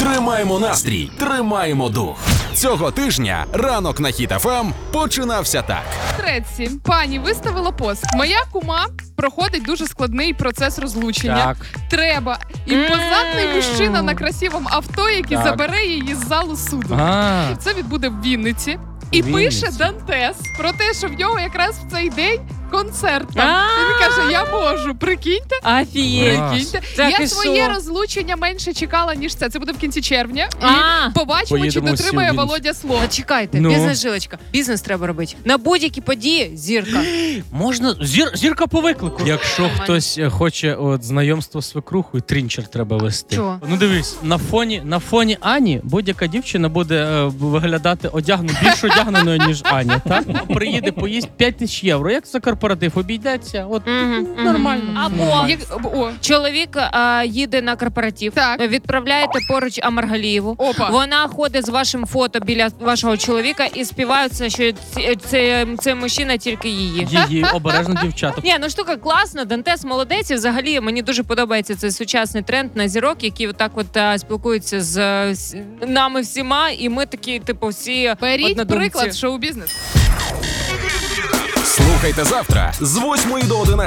Тримаємо настрій, тримаємо дух. Цього тижня ранок на Хіт ФМ починався так. Треці, пані виставила пост. Моя кума проходить дуже складний процес розлучення. Так. Треба імпозантний мужчина на красивому авто, який Так. забере її з залу суду. А, Це відбуде в Вінниці. І Вінниці. пише Дантес про те, що в нього якраз в цей день концерт там. І він каже, я можу, прикиньте. Офігеть. Прикиньте. Так Я і своє що? розлучення менше чекала, ніж це. Це буде в кінці червня. А. І побачимо, Поїдемо чи всі дотримає в Вінницю. Володя слово. Та чекайте, Ну. бізнес-жилочка. Бізнес треба робити. На будь-які події зірка. можна зірка по виклику. Якщо Нормально. хтось хоче знайомство з свекрухою, трінчер треба вести. Чого? Ну дивись, на фоні Ані будь-яка дівчина буде виглядати більш одягненою, ніж Аня. Так? Приїде, поїсть 5000 євро. Як за корпоратив обійдеться? От нормально. Або О, чоловік їде на корпоратив, Так. відправляєте поруч Амаргалієву. Опа. Вона ходить з вашим фото біля вашого чоловіка і співаються, що це мужчина тільки її. Її обережно дівчата. Ні, ну штука класна, Дантес молодець. І взагалі мені дуже подобається цей сучасний тренд на зірок, які отак спілкуються з нами всіма, і ми такі, типу, всі беріть однодумці. приклад шоу-бізнес. Слухайте завтра з 8 до 11.